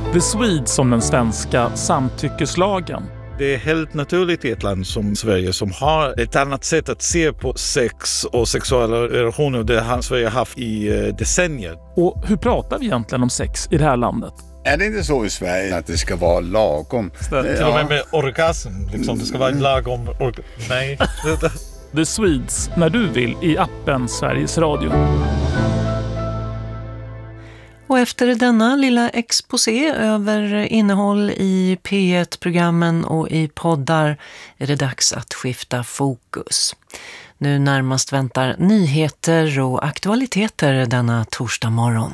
The Swedes som den svenska samtyckeslagen. Det är helt naturligt i ett land som Sverige som har ett annat sätt att se på sex och sexuella relationer. Det har Sverige haft i decennier. Och hur pratar vi egentligen om sex i det här landet? Är det inte så i Sverige att det ska vara lagom? Till och med orgasm, liksom. Det ska vara lagom. Nej. The Swedes, när du vill, i appen Sveriges Radio. Och efter denna lilla exposé över innehåll i P1-programmen och i poddar är det dags att skifta fokus. Nu närmast väntar nyheter och aktualiteter denna torsdag morgon.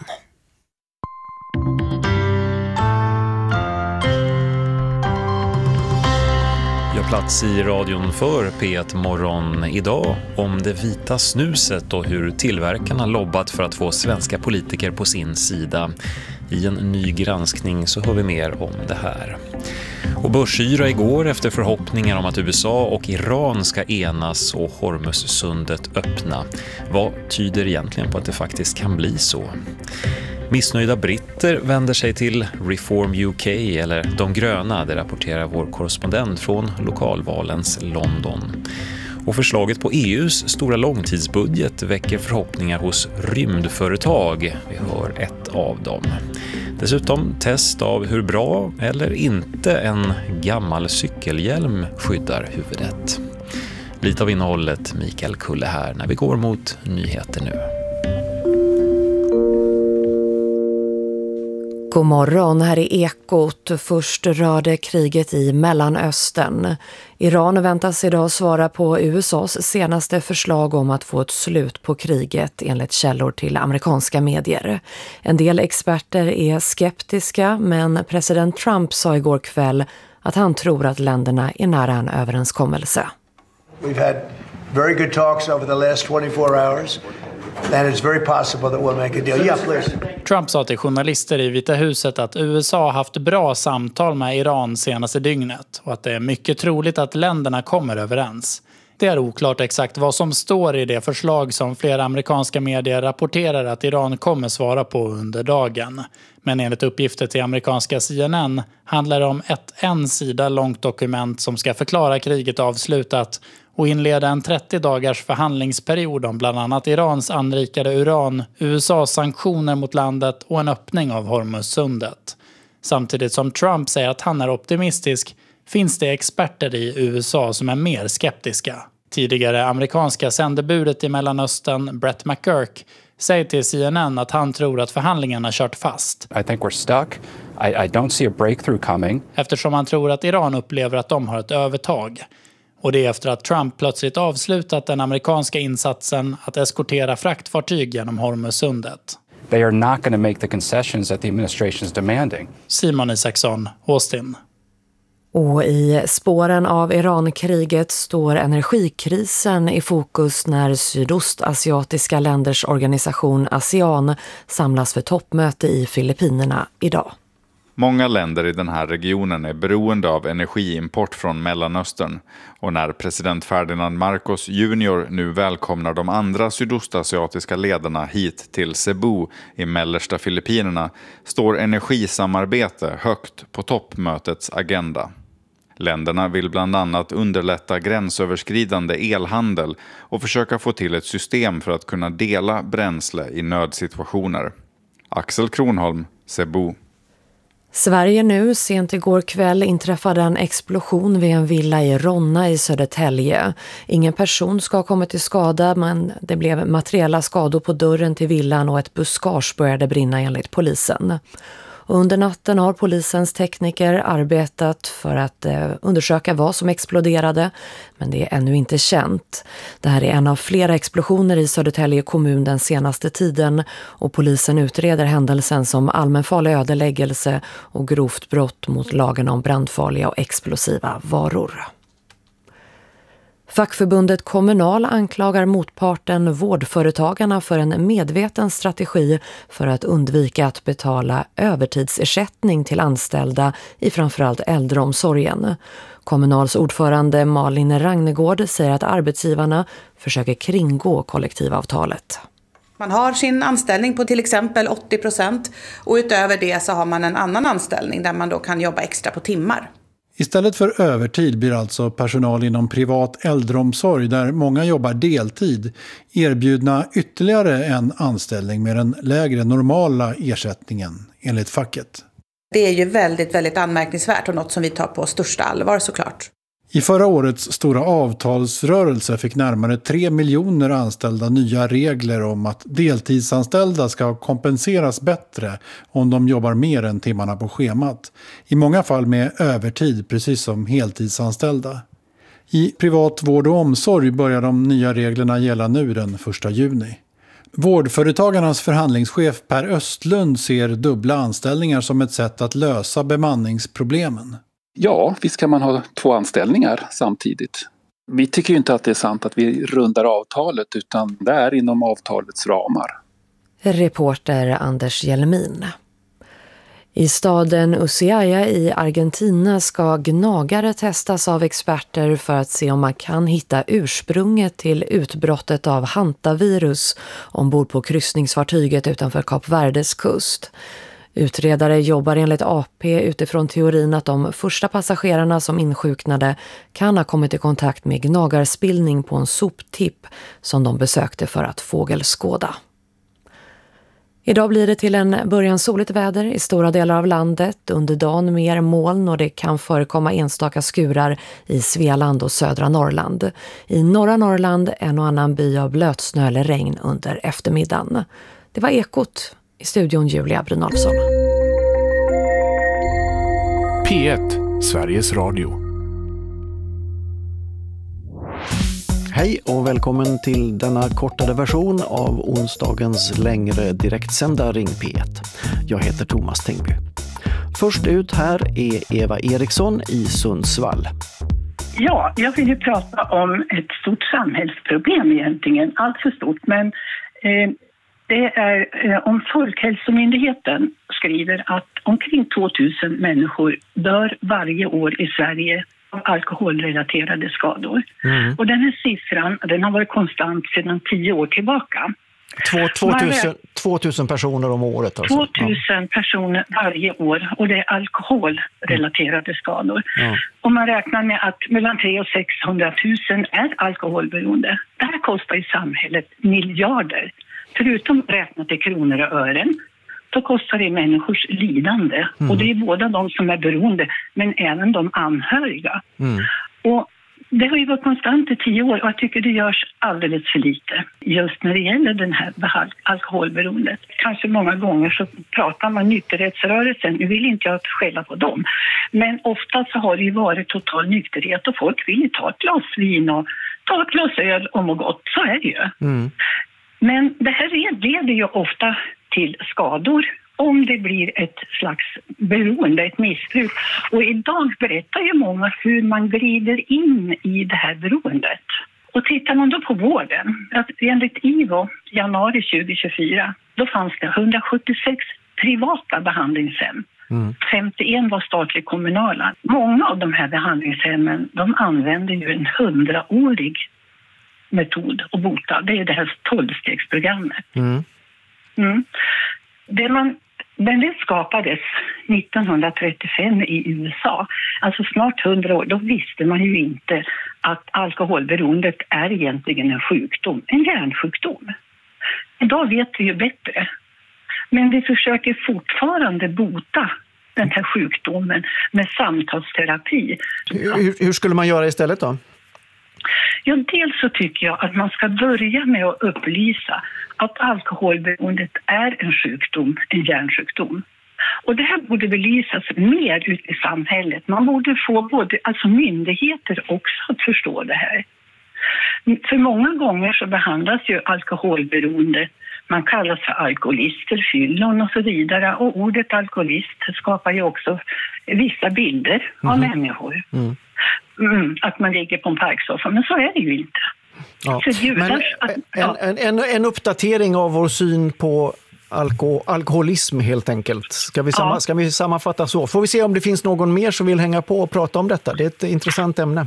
Jag plats i radion för P1 Morgon idag om det vita snuset och hur tillverkarna lobbat för att få svenska politiker på sin sida. I en ny granskning så hör vi mer om det här. Och börsyra igår efter förhoppningar om att USA och Iran ska enas och Hormuzsundet öppna. Vad tyder egentligen på att det faktiskt kan bli så? Missnöjda britter vänder sig till Reform UK eller De gröna, det rapporterar vår korrespondent från lokalvalens London. Och förslaget på EUs stora långtidsbudget väcker förhoppningar hos rymdföretag. Vi hör ett av dem. Dessutom test av hur bra eller inte en gammal cykelhjälm skyddar huvudet. Lite av innehållet Mikael Kulle här när vi går mot nyheter nu. God morgon, här är Ekot. Först rörde kriget i Mellanöstern. Iran väntas idag svara på USAs senaste förslag om att få ett slut på kriget enligt källor till amerikanska medier. En del experter är skeptiska, men president Trump sa igår kväll att han tror att länderna är nära en överenskommelse. We've had very good talks over the last 24 hours. And it's very possible that we'll make a deal. Yeah, please. Trump sa till journalister i Vita huset att USA har haft bra samtal med Iran senaste dygnet och att det är mycket troligt att länderna kommer överens. Det är oklart exakt vad som står i det förslag som flera amerikanska medier rapporterar att Iran kommer svara på under dagen. Men enligt uppgifter till amerikanska CNN handlar det om ett en sida långt dokument som ska förklara kriget avslutat och inleda en 30 dagars förhandlingsperiod om bland annat Irans anrikade uran, USAs sanktioner mot landet och en öppning av Hormuzsundet. Samtidigt som Trump säger att han är optimistisk finns det experter i USA som är mer skeptiska. Tidigare amerikanska sändebudet i Mellanöstern, Brett McGurk, säger till CNN att han tror att förhandlingarna kört fast. I think we're stuck. I don't see a breakthrough coming. Eftersom han tror att Iran upplever att de har ett övertag. Och det är efter att Trump plötsligt avslutat den amerikanska insatsen att eskortera fraktfartyg genom Hormuzsundet. They are not going to make the concessions that the administration is demanding. Simon Isaksson, Austin. Och i spåren av Iran-kriget står energikrisen i fokus när sydostasiatiska länders organisation ASEAN samlas för toppmöte i Filippinerna idag. Många länder i den här regionen är beroende av energiimport från Mellanöstern och när president Ferdinand Marcos Jr. nu välkomnar de andra sydostasiatiska ledarna hit till Cebu i mellersta Filippinerna står energisamarbete högt på toppmötets agenda. Länderna vill bland annat underlätta gränsöverskridande elhandel och försöka få till ett system för att kunna dela bränsle i nödsituationer. Axel Kronholm, Cebu. Sverige nu. Sent igår kväll inträffade en explosion vid en villa i Ronna i Södertälje. Ingen person ska ha kommit till skada, men det blev materiella skador på dörren till villan och ett buskage började brinna enligt polisen. Och under natten har polisens tekniker arbetat för att undersöka vad som exploderade, men det är ännu inte känt. Det här är en av flera explosioner i Södertälje kommun den senaste tiden och polisen utreder händelsen som allmänfarlig ödeläggelse och grovt brott mot lagen om brandfarliga och explosiva varor. Fackförbundet Kommunal anklagar motparten Vårdföretagarna för en medveten strategi för att undvika att betala övertidsersättning till anställda i framförallt äldreomsorgen. Kommunals ordförande Malin Ragnegård säger att arbetsgivarna försöker kringgå kollektivavtalet. Man har sin anställning på till exempel 80% och utöver det så har man en annan anställning där man då kan jobba extra på timmar. Istället för övertid blir alltså personal inom privat äldreomsorg där många jobbar deltid erbjudna ytterligare en anställning med den lägre normala ersättningen enligt facket. Det är ju väldigt, väldigt anmärkningsvärt och något som vi tar på största allvar såklart. I förra årets stora avtalsrörelse fick närmare 3 miljoner anställda nya regler om att deltidsanställda ska kompenseras bättre om de jobbar mer än timmarna på schemat. I många fall med övertid, precis som heltidsanställda. I privat vård och omsorg börjar de nya reglerna gälla nu den 1 juni. Vårdföretagarnas förhandlingschef Per Östlund ser dubbla anställningar som ett sätt att lösa bemanningsproblemen. Ja, visst kan man ha 2 anställningar samtidigt. Vi tycker ju inte att det är sant att vi rundar avtalet utan det är inom avtalets ramar. Reporter Anders Jelmin. I staden Ushuaia i Argentina ska gnagare testas av experter för att se om man kan hitta ursprunget till utbrottet av hantavirus ombord på kryssningsfartyget utanför Kap Verdes kust. Utredare jobbar enligt AP utifrån teorin att de första passagerarna som insjuknade kan ha kommit i kontakt med gnagarspillning på en soptipp som de besökte för att fågelskåda. Idag blir det till en början soligt väder i stora delar av landet. Under dagen mer moln och det kan förekomma enstaka skurar i Svealand och södra Norrland. I norra Norrland en och annan by av blötsnö eller regn under eftermiddagen. Det var Ekot. I studion Julia Brynolfsson. P1, Sveriges Radio. Hej och välkommen till denna kortare version av onsdagens längre direktsända Ring P1. Jag heter Thomas Tengby. Först ut här är Eva Eriksson i Sundsvall. Ja, jag vill ju prata om ett stort samhällsproblem egentligen. Allt för stort, men det är om Folkhälsomyndigheten skriver att omkring 2000 människor dör varje år i Sverige av alkoholrelaterade skador. Och den här siffran den har varit konstant sedan 10 år tillbaka. 2000 personer om året alltså. 2000 personer varje år och det är alkoholrelaterade skador. Och man räknar med att mellan 300 och 600 000 är alkoholberoende. Det här kostar i samhället miljarder. Förutom räknat i kronor och ören så kostar det människors lidande. Och det är både de som är beroende men även de anhöriga. Och det har ju varit konstant i 10 år och jag tycker det görs alldeles för lite just när det gäller den här alkoholberoendet. Kanske många gånger så pratar man nykterhetsrörelsen, nu vill inte jag skälla på dem. Men ofta så har det ju varit total nykterhet och folk vill ju ta ett glas vin och ta ett glas öl om och gott, så är det ju. Men det här leder ju ofta till skador om det blir ett slags beroende, ett missbruk. Och idag berättar ju många hur man glider in i det här beroendet. Och tittar man då på vården, att enligt IVO januari 2024, då fanns det 176 privata behandlingshem. 51 var statligt kommunala. Många av de här behandlingshemmen, de använder ju en 100-årig metod att bota. Det är det här 12-stegsprogrammet. Men det skapades 1935 i USA, alltså snart 100 år. Då visste man ju inte att alkoholberoendet är egentligen en sjukdom, en hjärnsjukdom. Idag vet vi ju bättre. Men vi försöker fortfarande bota den här sjukdomen med samtalsterapi. Hur skulle man göra istället då? Ja, dels så tycker jag att man ska börja med att upplysa att alkoholberoendet är en sjukdom, en hjärnsjukdom. Och det här borde belysas mer ut i samhället. Man borde få både myndigheter också att förstå det här. För många gånger så behandlas ju alkoholberoende, man kallas för alkoholister, fyllon och så vidare. Och ordet alkoholist skapar ju också vissa bilder av människor. Att man ligger på en parksoffa, men så är det ju inte. Ja. Men en uppdatering av vår syn på alkoholism helt enkelt. Ska vi sammanfatta så? Får vi se om det finns någon mer som vill hänga på och prata om detta. Det är ett intressant ämne.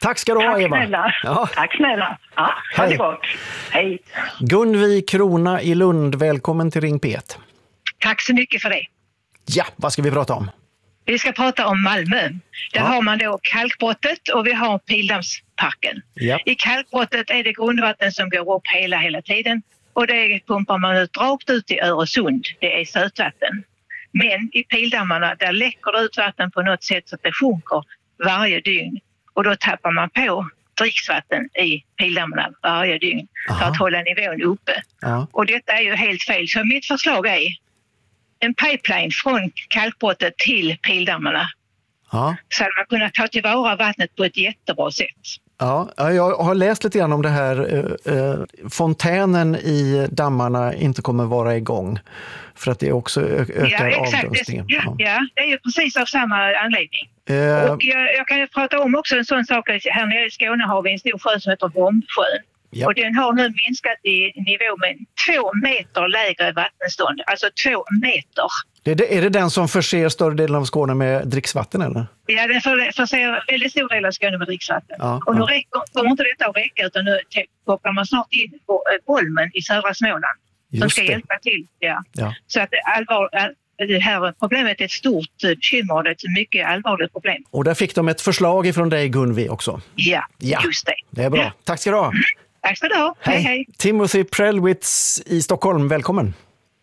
Tack ska du ha, Eva. Snälla. Ja. Tack snälla. Ja, ha det gott. Hej. Gunvi Krona i Lund, välkommen till Ring P1. Tack så mycket för det. Ja, vad ska vi prata om? Vi ska prata om Malmö. Där har man då kalkbrottet och vi har Pildammsparken. Ja. I kalkbrottet är det grundvatten som går upp hela tiden. Och det pumpar man ut rakt ut i Öresund. Det är sötvatten. Men i Pildammarna där läcker det ut vatten på något sätt så att det sjunker varje dygn. Och då tappar man på dricksvatten i Pildammarna varje dygn för att hålla nivån uppe. Ja. Och detta är ju helt fel. Så mitt förslag är en pipeline från kalkbrottet till Pildammarna. Ja. Så att man kunna ta tillvara vattnet på ett jättebra sätt. Ja, jag har läst lite grann om det här. Fontänen i dammarna inte kommer vara igång för att det också ökar avdunstningen. Ja, det är ju precis av samma anledning. Och jag kan ju prata om också en sån sak. Här nere i Skåne har vi en stor sjö som heter Vombsjön. Ja. Och den har nu minskat i nivå med 2 meter lägre vattenstånd. Alltså 2 meter. Är det den som förser större delen av Skåne med dricksvatten eller? Ja, den förser väldigt stor del av Skåne med dricksvatten. Ja, och nu kommer inte detta att räcka utan nu kopplar man snart in på Bolmen i södra Småland. Som ska hjälpa till. Ja. Så att det här problemet är ett stort bekymmer och det är ett mycket allvarligt problem. Och där fick de ett förslag ifrån dig, Gunvi, också. Ja, just det. Det är bra. Ja. Tack ska du ha. Tack ska du ha. Hej. Timothy Prellwitz i Stockholm, välkommen.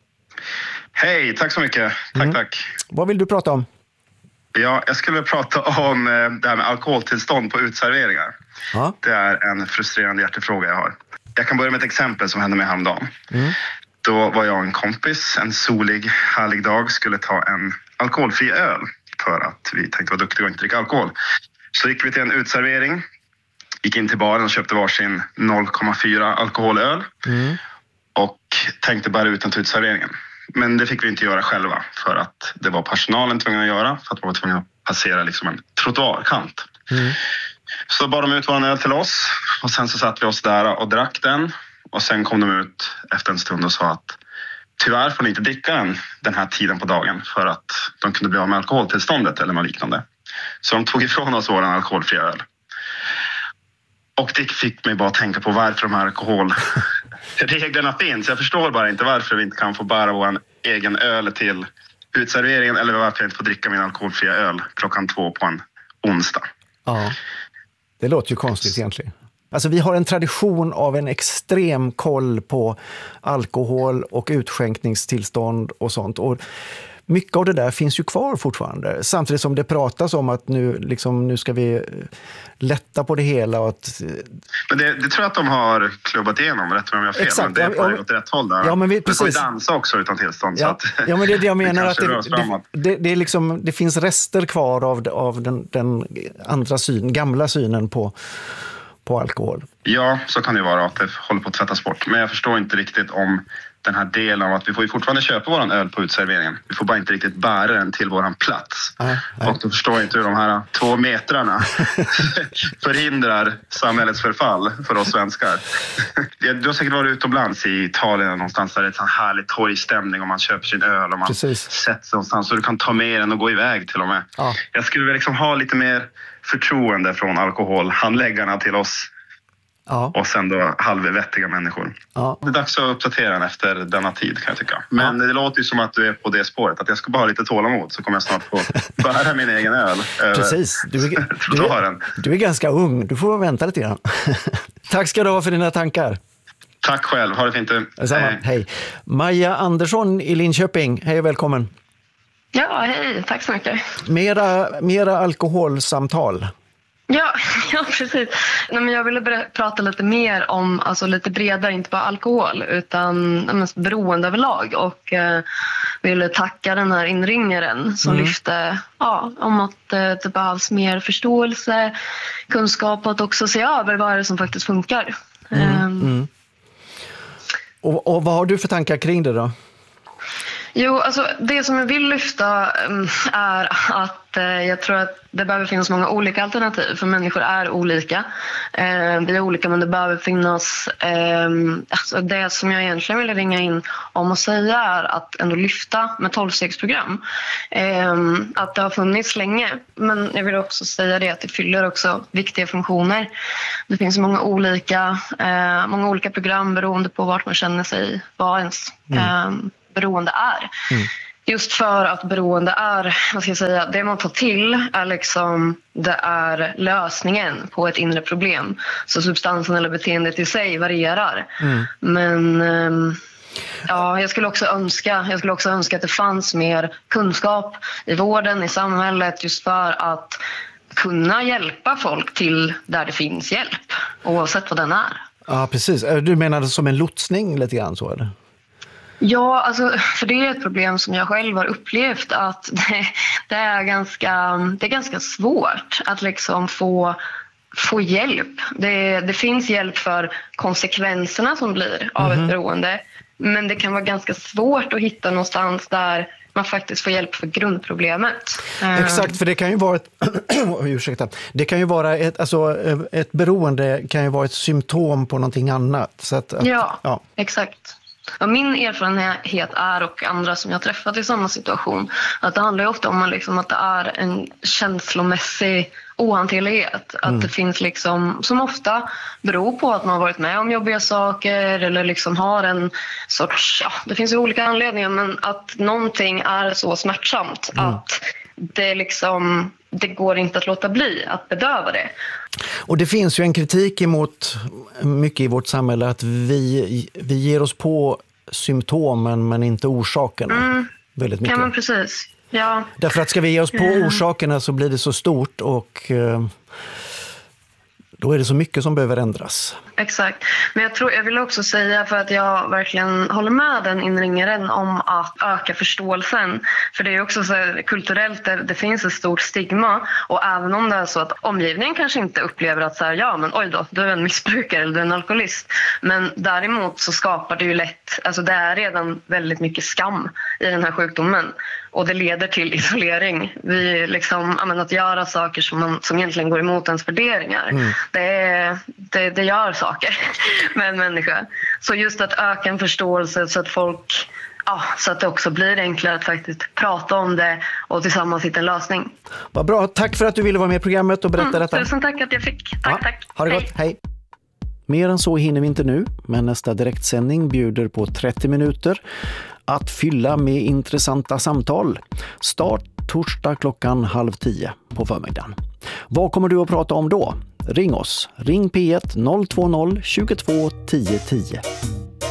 Hej, tack så mycket. Tack. Vad vill du prata om? Ja, jag skulle prata om det här med alkoholtillstånd på utserveringar. Ja. Det är en frustrerande hjärtefråga jag har. Jag kan börja med ett exempel som hände mig häromdagen. Då var jag och en kompis, en solig, härlig dag, skulle ta en alkoholfri öl för att vi tänkte vara duktiga och inte dricka alkohol. Så gick vi till en utservering, gick in till baren och köpte varsin 0,4 alkoholöl och tänkte bära ut den till utserveringen. Men det fick vi inte göra själva för att det var personalen tvungen att göra för att man var tvungen att passera liksom en trottoarkant. Så bar de ut vår öl till oss och sen så satt vi oss där och drack den. Och sen kom de ut efter en stund och sa att tyvärr får ni inte dricka den här tiden på dagen för att de kunde bli av med alkoholtillståndet eller något liknande. Så de tog ifrån oss vår alkoholfria öl. Och det fick mig bara tänka på varför de här alkoholreglerna finns. Jag förstår bara inte varför vi inte kan få bära vår egen öl till utserveringen eller varför jag inte får dricka min alkoholfria öl 2:00 på en onsdag. Ja, det låter ju konstigt egentligen. Alltså vi har en tradition av en extrem koll på alkohol och utskänkningstillstånd och sånt. Och mycket av det där finns ju kvar fortfarande. Samtidigt som det pratas om att nu ska vi lätta på det hela. Och att... Men det tror jag att de har klubbat igenom, rätt om jag har fel. Exakt. Men det är på åt rätt håll där. Ja, men vi får ju dansa också utan tillstånd. Ja, så att men det är det jag menar. Att det är liksom, det finns rester kvar av den andra gamla synen på alkohol. Ja, så kan det vara att det håller på att tvättas bort. Men jag förstår inte riktigt om den här delen av att vi får ju fortfarande köpa våran öl på utserveringen. Vi får bara inte riktigt bära den till våran plats. Och då förstår jag inte hur de här 2 metrarna förhindrar samhällets förfall för oss svenskar. Du har säkert varit utomlands i Italien någonstans där det är en sån härlig torgstämning och man köper sin öl och man sätter sig någonstans så du kan ta med den och gå iväg till och med. Ja. Jag skulle väl liksom ha lite mer förtroende från alkoholhandläggarna till oss. Ja. Och sen då halvvettiga människor. Ja. Det är dags att uppdatera den efter denna tid kan jag tycka. Men det låter ju som att du är på det spåret. Att jag ska bara ha lite tålamod så kommer jag snart få bära min egen öl. Precis. Du är ganska ung. Du får vänta lite grann. Tack ska du ha för dina tankar. Tack själv. Ha det fint. Hej. Maja Andersson i Linköping. Hej och välkommen. Ja, hej. Tack så mycket. Mera alkoholsamtal. Ja, precis. Nej, men jag ville prata lite mer om, alltså lite bredare, inte bara alkohol utan beroende överlag. Och ville tacka den här inringaren som lyfte om att det behövs mer förståelse, kunskap och att också se över vad är det som faktiskt funkar. Och vad har du för tankar kring det då? Jo, alltså det som jag vill lyfta är att jag tror att det behöver finnas många olika alternativ, för människor är olika. Vi är olika, men det behöver finnas... Alltså det som jag egentligen vill ringa in om och säga är att ändå lyfta med 12-stegsprogram. Att det har funnits länge, men jag vill också säga det att det fyller också viktiga funktioner. Det finns många olika program beroende på vart man känner sig, vad ens beroende är. Just för att beroende är, vad ska jag säga, det man tar till är liksom, det är lösningen på ett inre problem. Så substansen eller beteendet i sig varierar. Men ja, jag skulle också önska att det fanns mer kunskap i vården, i samhället, just för att kunna hjälpa folk till där det finns hjälp, oavsett vad den är. Ja, precis. Du menar som en lotsning lite grann så, eller? Ja, alltså, för det är ett problem som jag själv har upplevt, att det är ganska svårt att liksom få hjälp. Det finns hjälp för konsekvenserna som blir av ett beroende, men det kan vara ganska svårt att hitta någonstans där man faktiskt får hjälp för grundproblemet. Exakt, för det kan ju vara det kan ju vara ett beroende kan ju vara ett symptom på någonting annat. Så att, ja, exakt. Och min erfarenhet är, och andra som jag träffat i samma situation, att det handlar ju ofta om att det är en känslomässig ohanterlighet. Att det finns som ofta beror på att man har varit med om jobbiga saker eller har en sorts, det finns ju olika anledningar, men att någonting är så smärtsamt att det går inte att låta bli att bedöva det. Och det finns ju en kritik emot mycket i vårt samhälle att vi ger oss på symptomen men inte orsakerna. Väldigt mycket. Ja, men precis. Ja. Därför att ska vi ge oss på orsakerna så blir det så stort och då är det så mycket som behöver ändras. Exakt. Men jag vill också säga, för att jag verkligen håller med den inringaren om att öka förståelsen. För det är också så kulturellt, det finns ett stort stigma. Och även om det är så att omgivningen kanske inte upplever att men oj då, du är en missbrukare eller du är en alkoholist. Men däremot så skapar det ju lätt, det är redan väldigt mycket skam i den här sjukdomen. Och det leder till isolering. Att göra saker som egentligen går emot ens värderingar. Det gör saker med en människa. Så just att öka en förståelse så att folk, så att det också blir enklare att faktiskt prata om det och tillsammans hitta en lösning. Vad bra, tack för att du ville vara med i programmet och berätta detta. Tusen tack att jag fick. Tack. Ha det gott, hej. Mer än så hinner vi inte nu, men nästa direktsändning bjuder på 30 minuter att fylla med intressanta samtal. Start torsdag 9:30 på förmiddagen. Vad kommer du att prata om då? Ring oss. Ring P1 020 22 10 10.